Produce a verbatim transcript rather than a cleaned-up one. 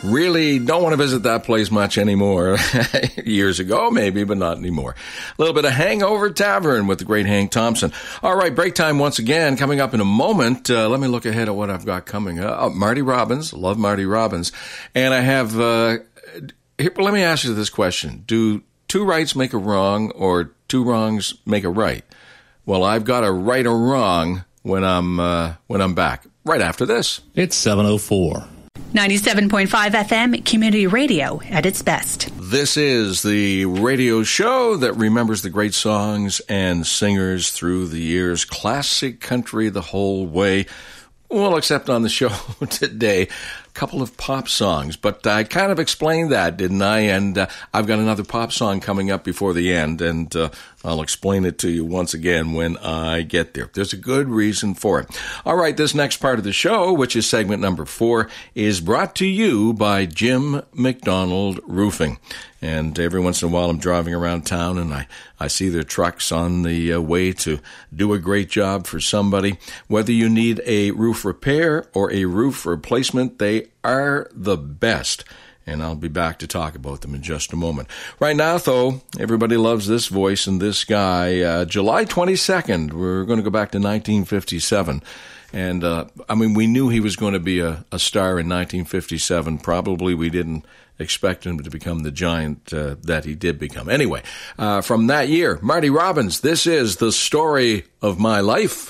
Really don't want to visit that place much anymore. Years ago, maybe, but not anymore. A little bit of Hangover Tavern with the great Hank Thompson. All right, break time once again. Coming up in a moment. Uh, let me look ahead at what I've got coming up. Oh, Marty Robbins. Love Marty Robbins. And I have, uh, here, let me ask you this question. Do two rights make a wrong or two wrongs make a right? Well, I've got a right or wrong when I'm, uh, when I'm back. Right after this. It's seven oh four. ninety-seven point five F M, Community Radio at its best. This is the radio show that remembers the great songs and singers through the years. Classic country the whole way. Well, except on the show today, a couple of pop songs. But I kind of explained that, didn't I? And uh, I've got another pop song coming up before the end, and uh, I'll explain it to you once again when I get there. There's a good reason for it. All right, this next part of the show, which is segment number four, is brought to you by Jim McDonald Roofing. And every once in a while I'm driving around town and I, I see their trucks on the uh, way to do a great job for somebody. Whether you need a roof repair or a roof replacement, they are the best. And I'll be back to talk about them in just a moment. Right now, though, everybody loves this voice and this guy. Uh, July twenty-second, we're going to go back to nineteen fifty-seven. And, uh, I mean, we knew he was going to be a, a star in nineteen fifty-seven. Probably we didn't expect him to become the giant uh, that he did become. Anyway, uh, from that year, Marty Robbins, this is The Story of My Life.